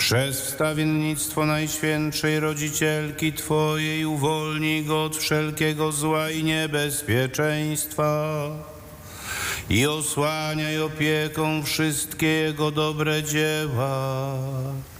Przez wstawiennictwo Najświętszej Rodzicielki Twojej uwolnij go od wszelkiego zła i niebezpieczeństwa i osłaniaj opieką wszystkie jego dobre dzieła.